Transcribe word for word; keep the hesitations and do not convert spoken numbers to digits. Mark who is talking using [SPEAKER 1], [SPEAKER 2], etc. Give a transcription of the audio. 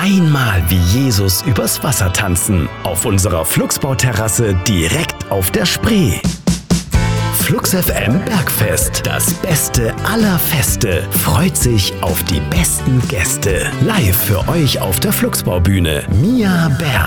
[SPEAKER 1] einmal wie Jesus übers Wasser tanzen. Auf unserer Flugsbauterrasse direkt auf der Spree. Flux F M Bergfest, das Beste aller Feste, freut sich auf die besten Gäste. Live für euch auf der Flugsbaubühne, Mia Berg.